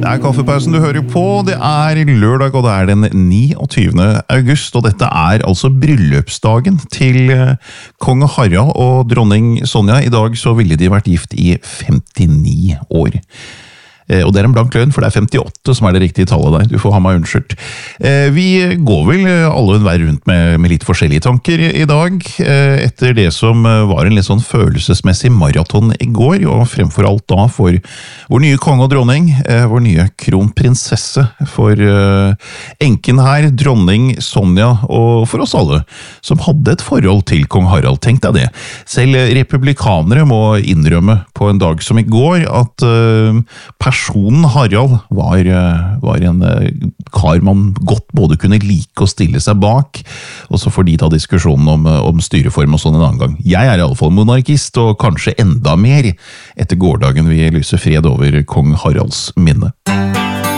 Kaffepausen du hører på. Det lørdag, og det den 29. august, og dette altså bryllupsdagen til kong Harald og dronning Sonja. I dag så ville de vært gift i 59 år. Og det en blank løgn, for det 58 som det riktige tallet der. Du får ha meg unnskyldt. Vi går vel alle en vei rundt med litt forskjellige tanker i dag, etter det som var en litt sånn følelsesmessig maraton i går, og fremfor alt da for vår nye konge og dronning, vår nye kronprinsesse, for enken her, dronning Sonja, og for oss alle, som hadde et forhold til kong Harald. Tenk deg det. Selv republikanere må innrømme på en dag som i går at personen Harald var en kar man godt både kunne like og stille seg bak, og så får de ta diskusjonen om styreform og sånn en annen gang. Jeg I alle fall monarkist, og kanskje enda mer etter gårdagen vi lyser fred over kong Haralds minne.